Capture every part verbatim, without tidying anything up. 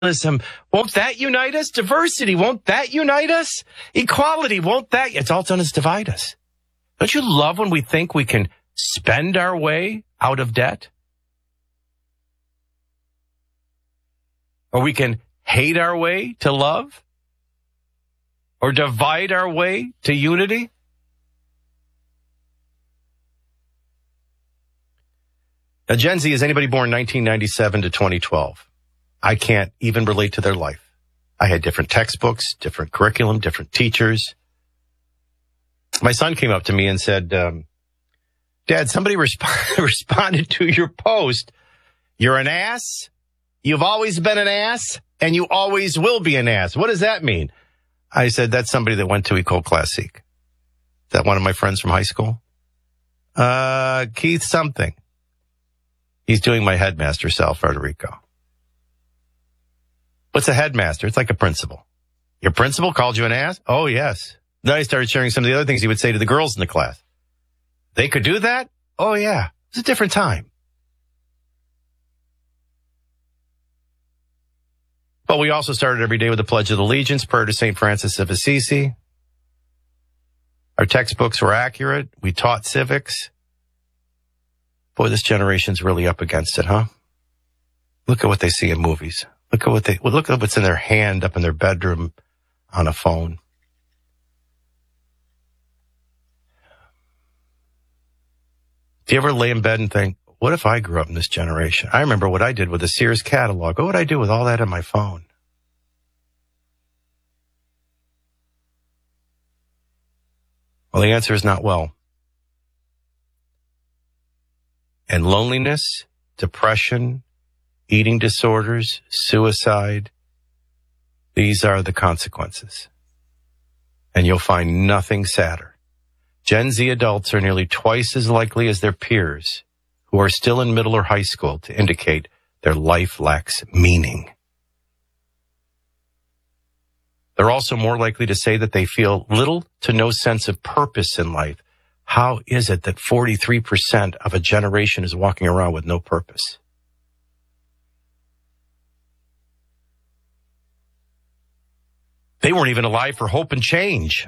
won't that unite us? Diversity, won't that unite us? Equality, won't that? It's all done is divide us. Don't you love when we think we can spend our way out of debt? Or we can hate our way to love? Or divide our way to unity? Now, Gen Z is anybody born nineteen ninety-seven to twenty twelve. I can't even relate to their life. I had different textbooks, different curriculum, different teachers. My son came up to me and said, um, Dad, somebody resp- responded to your post. You're an ass. You've always been an ass, and you always will be an ass. What does that mean? I said, that's somebody that went to Ecole Classique. Is that one of my friends from high school? Uh, Keith something. He's doing my headmaster, Sal Federico. What's a headmaster? It's like a principal. Your principal called you an ass? Oh, yes. Then I started sharing some of the other things he would say to the girls in the class. They could do that? Oh, yeah. It's a different time. But we also started every day with the Pledge of Allegiance, prayer to Saint Francis of Assisi. Our textbooks were accurate. We taught civics. Boy, this generation's really up against it, huh? Look at what they see in movies. Look at what they, look at what's in their hand up in their bedroom on a phone. Do you ever lay in bed and think, what if I grew up in this generation? I remember what I did with the Sears catalog. What would I do with all that on my phone? Well, the answer is not well. And loneliness, depression, eating disorders, suicide, these are the consequences. And you'll find nothing sadder. Gen Z adults are nearly twice as likely as their peers who are still in middle or high school to indicate their life lacks meaning. They're also more likely to say that they feel little to no sense of purpose in life. How is it that forty-three percent of a generation is walking around with no purpose? They weren't even alive for hope and change.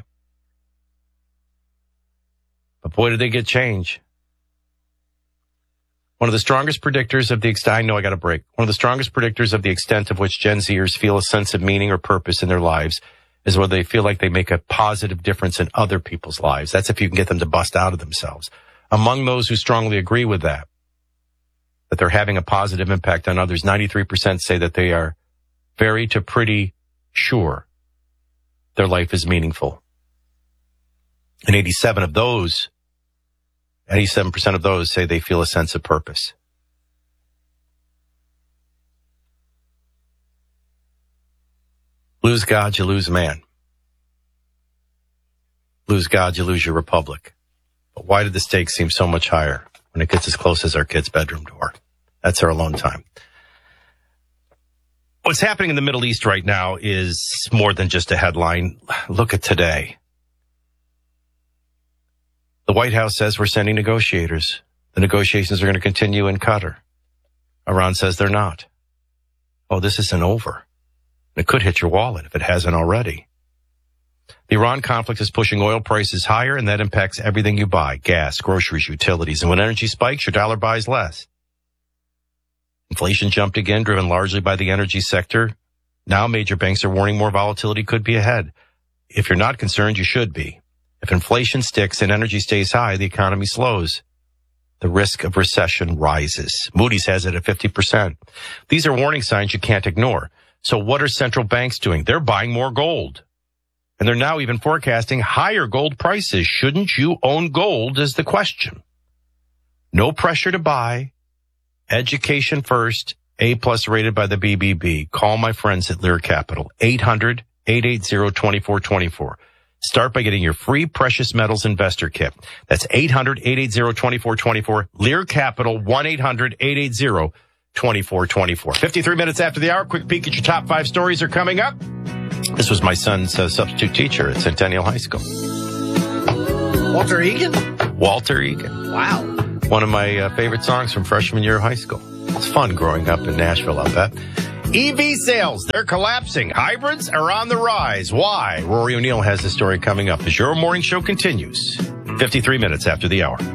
But boy, did they get change. One of the strongest predictors of the extent, I know I got a break. One of the strongest predictors of the extent of which Gen Zers feel a sense of meaning or purpose in their lives is whether they feel like they make a positive difference in other people's lives. That's if you can get them to bust out of themselves. Among those who strongly agree with that, that they're having a positive impact on others, ninety-three percent say that they are very to pretty sure their life is meaningful. And eighty-seven of those, eighty-seven percent of those say they feel a sense of purpose. Lose God, you lose man. Lose God, you lose your republic. But why did the stakes seem so much higher when it gets as close as our kid's bedroom door? That's our alone time. What's happening in the Middle East right now is more than just a headline. Look at today. The White House says we're sending negotiators. The negotiations are going to continue in Qatar. Iran says they're not. Oh, this isn't over. It could hit your wallet if it hasn't already. The Iran conflict is pushing oil prices higher, and that impacts everything you buy, gas, groceries, utilities. And when energy spikes, your dollar buys less. Inflation jumped again, driven largely by the energy sector. Now major banks are warning more volatility could be ahead. If you're not concerned, you should be. If inflation sticks and energy stays high, the economy slows. The risk of recession rises. Moody's has it at fifty percent. These are warning signs you can't ignore. So what are central banks doing? They're buying more gold. And they're now even forecasting higher gold prices. Shouldn't you own gold is the question. No pressure to buy. Education first. A plus rated by the B B B. Call my friends at Lear Capital. eight hundred, eight eight zero, two four two four. Start by getting your free precious metals investor kit. That's eight hundred, eight eight zero, two four two four. Lear Capital, one eight hundred, eight eight zero, two four two four. fifty-three minutes after the hour, quick peek at your top five stories are coming up. This was my son's uh, substitute teacher at Centennial High School. Walter Egan? Walter Egan. Wow. One of my uh, favorite songs from freshman year of high school. It's fun growing up in Nashville, I'll bet. E V sales, they're collapsing. Hybrids are on the rise. Why? Rory O'Neill has the story coming up as your morning show continues. fifty-three minutes after the hour.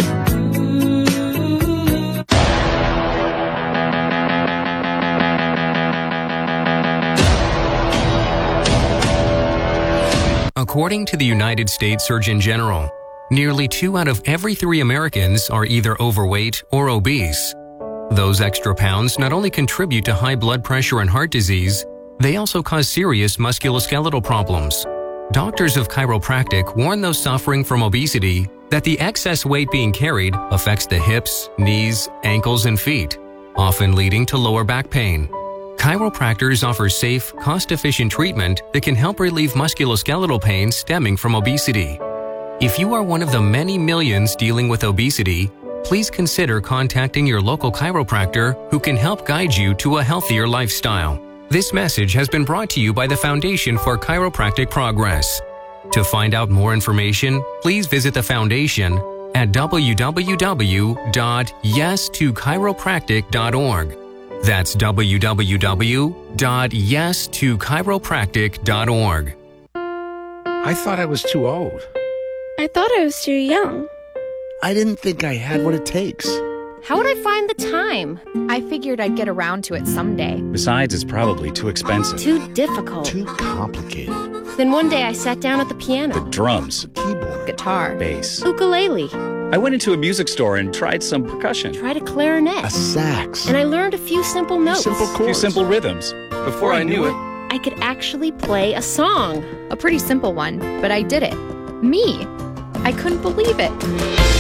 According to the United States Surgeon General, nearly two out of every three Americans are either overweight or obese. Those extra pounds not only contribute to high blood pressure and heart disease, they also cause serious musculoskeletal problems. Doctors of chiropractic warn those suffering from obesity that the excess weight being carried affects the hips, knees, ankles, and feet, often leading to lower back pain. Chiropractors offer safe, cost-efficient treatment that can help relieve musculoskeletal pain stemming from obesity. If you are one of the many millions dealing with obesity, please consider contacting your local chiropractor who can help guide you to a healthier lifestyle. This message has been brought to you by the Foundation for Chiropractic Progress. To find out more information, please visit the Foundation at w w w dot yes to chiropractic dot org. That's w w w dot yes to chiropractic dot org. I thought I was too old. I thought I was too young. I didn't think I had what it takes. How would I find the time? I figured I'd get around to it someday. Besides, it's probably too expensive. Too difficult. Too complicated. Then one day I sat down at the piano. The drums, Keyboard. Guitar. bass. Ukulele. I went into a music store and tried some percussion. Tried a clarinet. A sax. And I learned a few simple notes. Simple A few chords. simple rhythms. Before I knew it, I could actually play a song. A pretty simple one, but I did it. Me. I couldn't believe it.